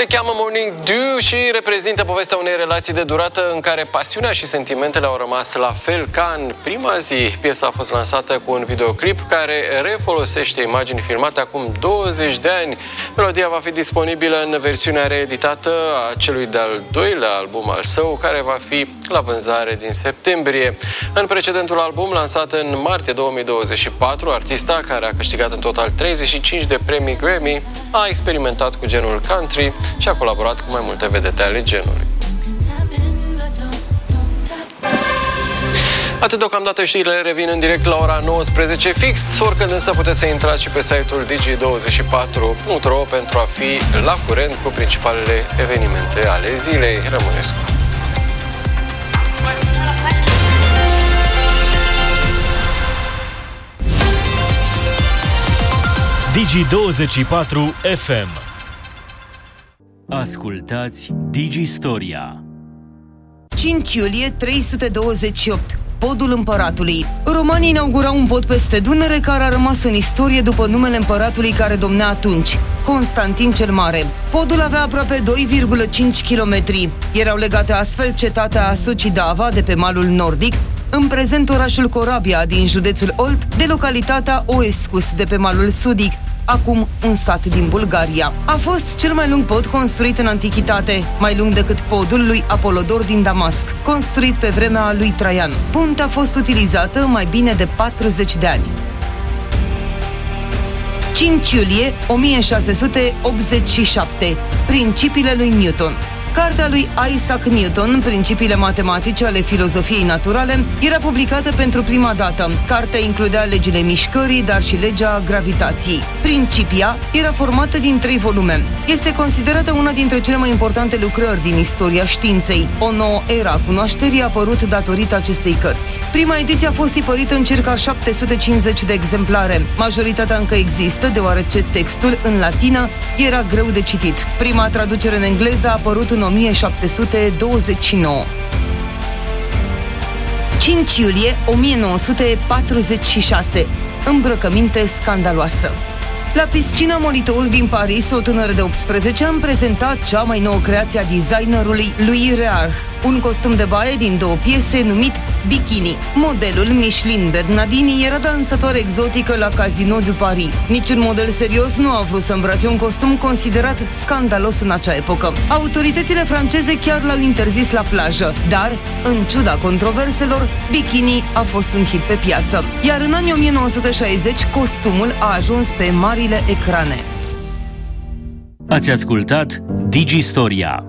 Se cheamă Morning Dew și reprezintă povestea unei relații de durată în care pasiunea și sentimentele au rămas la fel ca în prima zi. Piesa a fost lansată cu un videoclip care refolosește imagini filmate acum 20 de ani. Melodia va fi disponibilă în versiunea reeditată a celui de-al doilea album al său, care va fi la vânzare din septembrie. În precedentul album, lansat în martie 2024, artista, care a câștigat în total 35 de premii Grammy, a experimentat cu genul country și a colaborat cu mai multe vedete ale genului. Atât deocamdată, știrile revin în direct la ora 19 fix, oricând însă puteți să intrați și pe site-ul digi24.ro pentru a fi la curent cu principalele evenimente ale zilei. Rămâneți cu Digi24 FM. Ascultați Digistoria. 5 iulie 328. Podul împăratului. Romanii inaugurau un pod peste Dunăre care a rămas în istorie după numele împăratului care domnea atunci, Constantin cel Mare. Podul avea aproape 2,5 km. Erau legate astfel cetatea Sucidava de pe malul nordic, în prezent orașul Corabia din județul Olt, de localitatea Oescus de pe malul sudic, acum un sat din Bulgaria. A fost cel mai lung pod construit în antichitate, mai lung decât podul lui Apolodor din Damasc, construit pe vremea lui Traian. Puntea a fost utilizată mai bine de 40 de ani. 5 iulie 1687. Principiile lui Newton. Cartea lui Isaac Newton, Principiile matematice ale filozofiei naturale, era publicată pentru prima dată. Cartea includea legile mișcării, dar și legea gravitației. Principia era formată din 3 volume. Este considerată una dintre cele mai importante lucrări din istoria științei. O nouă era a cunoașterii a apărut datorită acestei cărți. Prima ediție a fost tipărită în circa 750 de exemplare. Majoritatea încă există, deoarece textul, în latină, era greu de citit. Prima traducere în engleză a apărut în 1729. 5 iulie 1946. Îmbrăcăminte scandaloasă. La piscina Molitor din Paris, o tânără de 18 ani prezenta cea mai nouă creație a designerului Louis Réard, un costum de baie din 2 piese numit Bikini. Modelul Micheline Bernardini era dansătoare exotică la Casino du Paris. Niciun model serios nu a vrut să îmbrace un costum considerat scandalos în acea epocă. Autoritățile franceze chiar l-au interzis la plajă, dar, în ciuda controverselor, Bikini a fost un hit pe piață. Iar în anii 1960, costumul a ajuns pe marile ecrane. Ați ascultat Digistoria.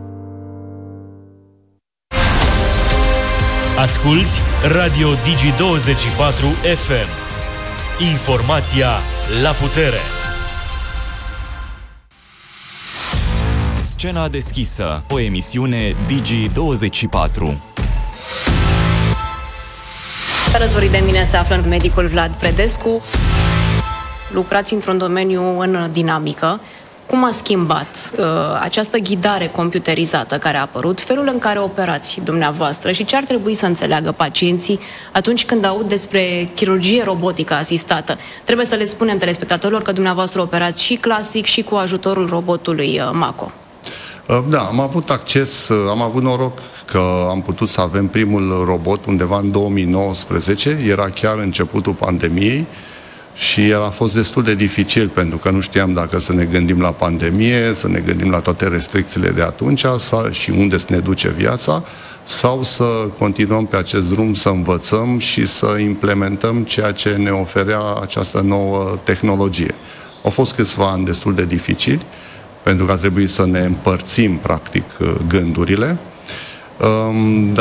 Asculți Radio Digi24 FM. Informația la putere. Scena deschisă, o emisiune Digi24. Alături de mine se află medicul Vlad Predescu. Lucrați într-un domeniu în dinamică. Cum a schimbat această ghidare computerizată care a apărut, felul în care operați dumneavoastră și ce ar trebui să înțeleagă pacienții atunci când aud despre chirurgie robotică asistată? Trebuie să le spunem telespectatorilor că dumneavoastră operați și clasic și cu ajutorul robotului Mako. Da, am avut acces, am avut noroc că am putut să avem primul robot undeva în 2019, era chiar începutul pandemiei. Și el a fost destul de dificil, pentru că nu știam dacă să ne gândim la pandemie, să ne gândim la toate restricțiile de atunci și unde să ne duce viața, sau să continuăm pe acest drum, să învățăm și să implementăm ceea ce ne oferea această nouă tehnologie. Au fost câțiva ani destul de dificili, pentru că a trebuit să ne împărțim, practic, gândurile.